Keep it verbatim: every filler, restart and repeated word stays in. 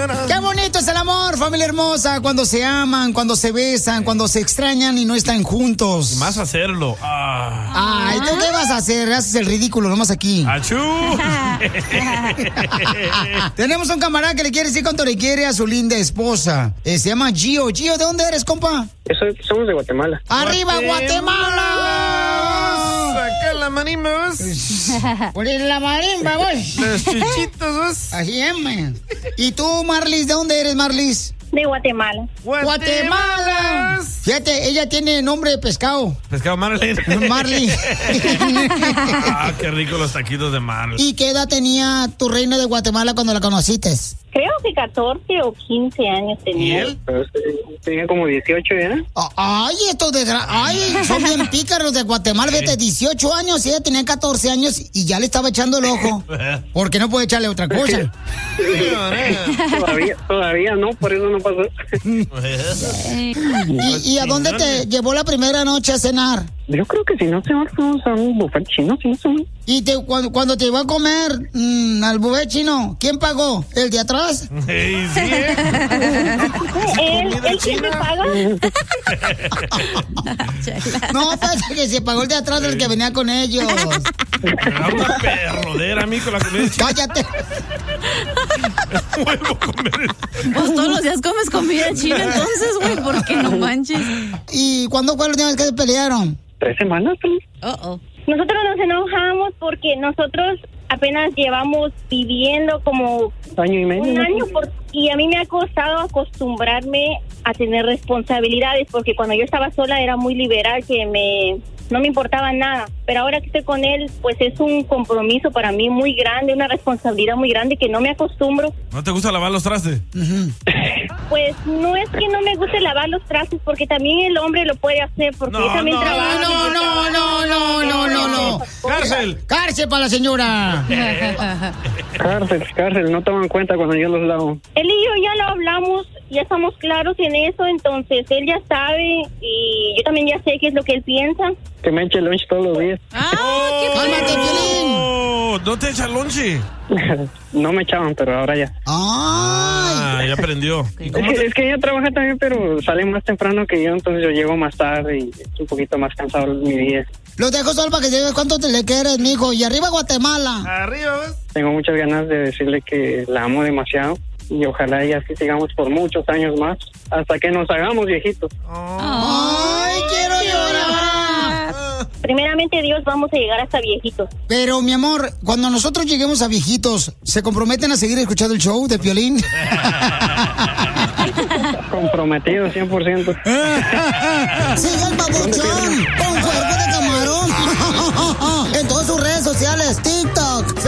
semana. Qué bonito es el amor, familia hermosa, cuando se aman, cuando se besan, cuando se extrañan y no están juntos. Y más hacerlo. Ah. Ay, ¿tú qué vas a hacer? Haces el ridículo nomás aquí. ¡Achú! Tenemos un camarada que le quiere decir cuánto le quiere a su linda esposa. Eh, se llama Gio. Gio, ¿de dónde eres, compa? Eso, somos de Guatemala. ¡Arriba, Guatemala! ¡Saca la marimba, vos! ¡Ponle la marimba, vos! ¡Los chichitos, vos! Así es, man. ¿Y tú, Marlis, de dónde eres, Marlis? De Guatemala. ¡Guatemala! Fíjate, ella tiene nombre de pescado. Pescado Marley. Marley. Ah, qué rico los taquitos de Marley. ¿Y qué edad tenía tu reina de Guatemala cuando la conociste? Creo que catorce o quince años tenía. ¿Y él? Tenía como dieciocho, ¿ya? Ay, estos de... Ay, son bien pícaros de Guatemala. Fíjate, dieciocho años y ella tenía catorce años y ya le estaba echando el ojo. Porque no puede echarle otra cosa. todavía, todavía no, por eso no pasó. ¿Y, ¿Y a dónde te llevó la primera noche a cenar? Yo creo que si no se fuimos a un buffet chino, sí, sí. ¿Y te, cuando, cuando te iba a comer mmm, al buffet chino, quién pagó? ¿El de atrás? Hey, sí, ¿eh? ¿Él, él siempre paga? No, pues que se pagó el de atrás del que venía con ellos. Era una perrodera, mijo, la comida china. ¡Cállate! Vuelvo a comer. Pues todos los días comes comida china, entonces, güey, ¿por qué no manches? ¿Y cuándo fue la última vez que se pelearon? Tres semanas, ¿sí? Oh, oh. Nosotros nos enojamos porque nosotros apenas llevamos viviendo como Año y medio. un ¿no? año por, y a mí me ha costado acostumbrarme a tener responsabilidades porque cuando yo estaba sola era muy liberal, que me no me importaba nada, pero ahora que estoy con él pues es un compromiso para mí muy grande, una responsabilidad muy grande que no me acostumbro. ¿No te gusta lavar los trastes? Uh-huh. Pues no es que no me guste lavar los trastes porque también el hombre lo puede hacer porque No, él también no, trabaja. No, no, no, no, no, no, no. ¡Cárcel! ¡Cárcel para la señora! Cárcel, cárcel, no toman cuenta cuando yo los lavo. Él y yo ya lo hablamos, ya estamos claros en eso, entonces él ya sabe y yo también ya sé qué es lo que él piensa. Que me eche lunch todos los días. ¡Ah, qué ¡Cálmate, Piolín! Oh, ¿no te echa lonche? No me echaban, pero ahora ya. ¡Ay! Ah, ya aprendió. ¿Y Es cómo que, te... es que ella trabaja también, pero sale más temprano que yo, entonces yo llego más tarde y es un poquito más cansado mi día. Los dejo solo para que digas cuánto te le quieres, mijo. Y arriba Guatemala. Arriba, ¿ves? Tengo muchas ganas de decirle que la amo demasiado y ojalá ella así sigamos por muchos años más, hasta que nos hagamos viejitos. ¡Ay, quiero llorar! Primeramente Dios, vamos a llegar hasta viejitos. Pero, mi amor, cuando nosotros lleguemos a viejitos, ¿se comprometen a seguir escuchando el show de Piolín? Comprometido cien por ciento. Sigue el babuchón con cuerpo de camarón en todas sus redes sociales,